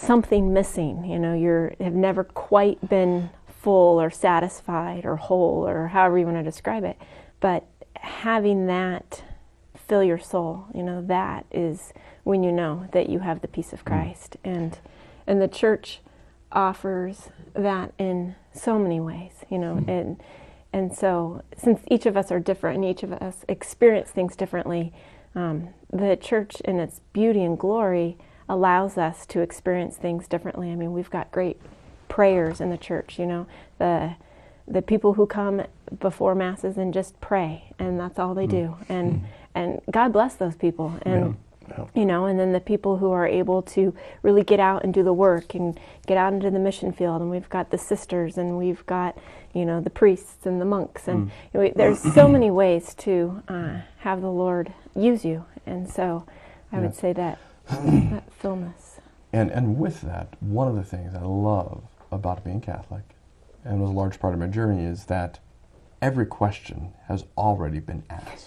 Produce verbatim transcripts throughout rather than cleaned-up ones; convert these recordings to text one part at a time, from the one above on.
something missing. You know, you have never quite been full or satisfied or whole or however you want to describe it. But having that fill your soul, you know, that is when you know that you have the peace of Christ. Mm. And and the church offers that in so many ways, you know, mm. and and so since each of us are different and each of us experience things differently, um, the church in its beauty and glory allows us to experience things differently. I mean, we've got great prayers in the church, you know, the the people who come before masses and just pray, and that's all they do, and mm. and God bless those people, and yeah. Yeah. you know, and then the people who are able to really get out and do the work and get out into the mission field, and we've got the sisters, and we've got, you know, the priests and the monks, and mm. you know, there's so many ways to uh, have the Lord use you, and so I yeah. would say that that fullness. And and with that, one of the things I love about being Catholic, and was a large part of my journey, is that every question has already been asked.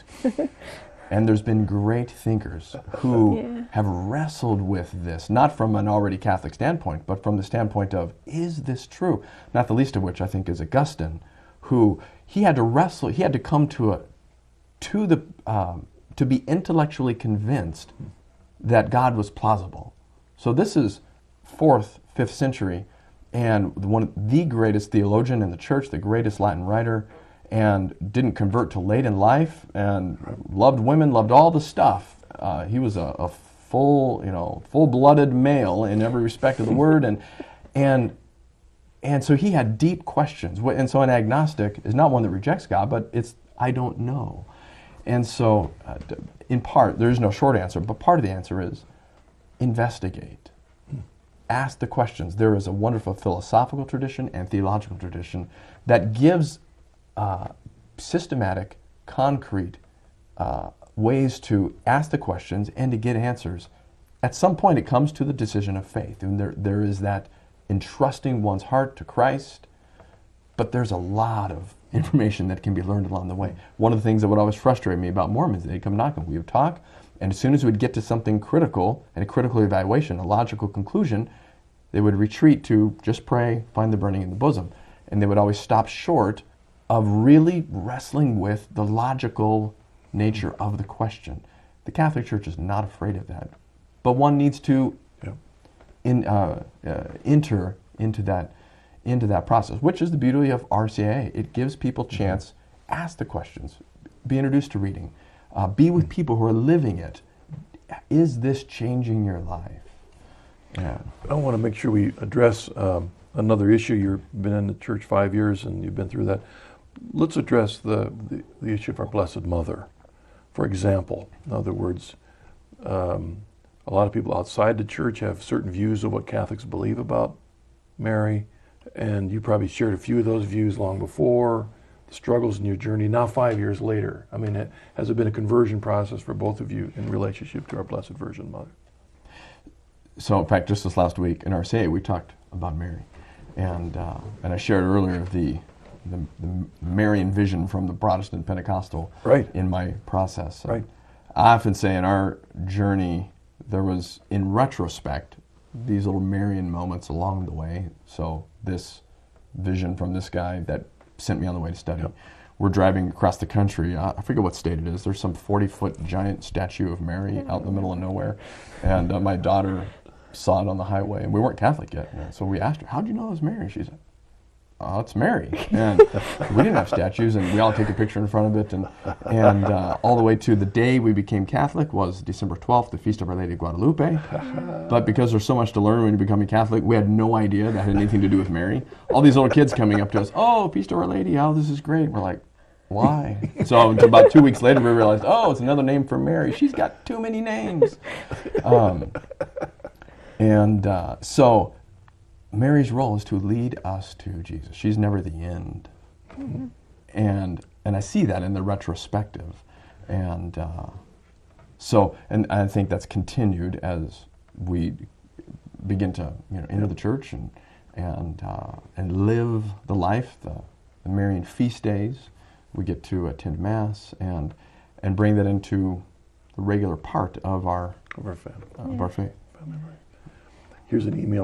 And there's been great thinkers who yeah. have wrestled with this, not from an already Catholic standpoint, but from the standpoint of, is this true? Not the least of which I think is Augustine, who he had to wrestle, he had to come to a, to the, um, to be intellectually convinced that God was plausible. So this is fourth, fifth century, and one of the greatest theologian in the church, the greatest Latin writer, and didn't convert till late in life, and loved women, loved all the stuff. Uh, he was a, a full, you know, full-blooded male in every respect of the word, and and and so he had deep questions. And so an agnostic is not one that rejects God, but it's I don't know. And so, uh, in part, there is no short answer, but part of the answer is investigate. Ask the questions. There is a wonderful philosophical tradition and theological tradition that gives uh, systematic, concrete uh, ways to ask the questions and to get answers. At some point, it comes to the decision of faith, and there there is that entrusting one's heart to Christ. But there's a lot of information that can be learned along the way. One of the things that would always frustrate me about Mormons, they'd come knocking, we would talk, and as soon as we'd get to something critical, and a critical evaluation, a logical conclusion, they would retreat to just pray, find the burning in the bosom. And they would always stop short of really wrestling with the logical nature of the question. The Catholic Church is not afraid of that. But one needs to yeah. in, uh, uh, enter into that into that process, which is the beauty of R C I A. It gives people chance, ask the questions, be introduced to reading, uh, be with people who are living it. Is this changing your life? Yeah. I want to make sure we address um, another issue. You've been in the church five years and you've been through that. Let's address the, the, the issue of our Blessed Mother. For example, in other words, um, a lot of people outside the church have certain views of what Catholics believe about Mary, and you probably shared a few of those views long before, the struggles in your journey, now five years later. I mean, it, has it been a conversion process for both of you in relationship to our Blessed Virgin Mother? So, in fact, just this last week in R C A, we talked about Mary. And uh, and I shared earlier the, the the Marian vision from the Protestant Pentecostal right. in my process. So right. I often say in our journey, there was, in retrospect, these little Marian moments along the way. So this vision from this guy that sent me on the way to study. Yep. We're driving across the country. I forget what state it is. There's some forty-foot giant statue of Mary out in the middle of nowhere. And uh, my daughter saw it on the highway. And we weren't Catholic yet. So we asked her, how'd you know it was Mary? She said, oh, it's Mary. And we didn't have statues, and we all take a picture in front of it. And, and uh, all the way to the day we became Catholic was December twelfth, the Feast of Our Lady of Guadalupe. But because there's so much to learn when you become a Catholic, we had no idea that had anything to do with Mary. All these little kids coming up to us, oh, Feast of Our Lady, oh, this is great. We're like, why? So about two weeks later, we realized, oh, it's another name for Mary. She's got too many names. Um, and uh, so Mary's role is to lead us to Jesus. She's never the end. Mm-hmm. And and I see that in the retrospective. And uh, so, and I think that's continued as we begin to, you know, enter the church and and uh, and live the life, the, the Marian feast days. We get to attend Mass and and bring that into the regular part of our of our faith. Uh, yeah. of our faith. Here's an email